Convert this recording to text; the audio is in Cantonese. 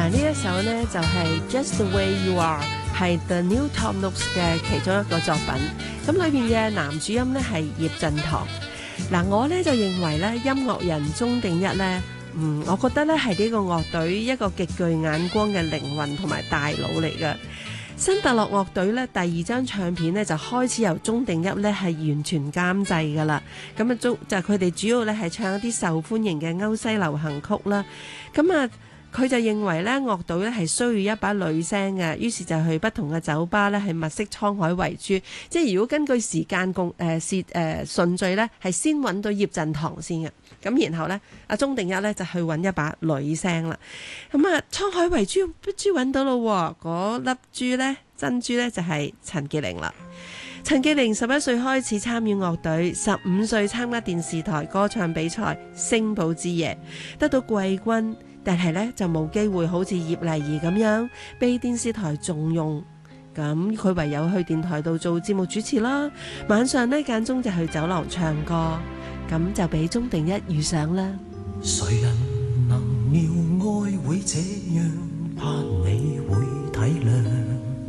呢一首呢就係 Just the Way You Are， 係 The New Top Notes 嘅其中一個作品。咁裏邊嘅男主音呢係葉振棠。嗱，我呢就認為呢，音樂人鍾定一呢，我覺得呢係呢個樂隊一個極具眼光嘅靈魂同埋大佬嚟嘅。新特樂樂隊咧第二張唱片咧就開始由鍾定一咧係完全監製噶啦，咁啊就佢哋主要咧係唱一啲受歡迎嘅歐西流行曲啦，咁啊佢就認為咧樂隊咧係需要一把女聲嘅，於是就去不同嘅酒吧咧係物色滄海遺珠，即係如果根據時間順序咧係先揾到葉振棠先嘅，咁然後咧阿鍾定一咧就去揾一把女聲啦，咁啊滄海遺珠揾到咯，嗰粒珠咧珍珠咧就係陳潔靈啦。陳潔靈11歲開始參與樂隊，15歲參加電視台歌唱比賽《星寶之夜》，得到季軍。但係咧就冇機會好似葉麗儀咁樣被電視台重用，咁佢唯有去電台度做節目主持啦。晚上呢間中就去酒廊唱歌，咁就俾鍾定一遇上啦。 誰人能料愛會這樣，怕你會體諒。